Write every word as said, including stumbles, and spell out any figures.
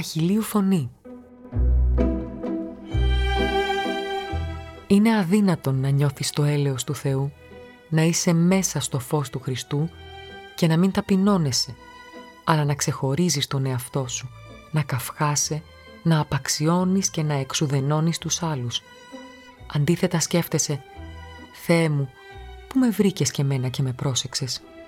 Αχιλλείου φωνή. Είναι αδύνατον να νιώθεις το έλεος του Θεού, να είσαι μέσα στο φως του Χριστού και να μην ταπεινώνεσαι, αλλά να ξεχωρίζεις τον εαυτό σου, να καυχάσαι, να απαξιώνεις και να εξουδενώνεις τους άλλους. Αντίθετα σκέφτεσαι, Θεέ μου, πού με βρήκες και μένα και με πρόσεξες.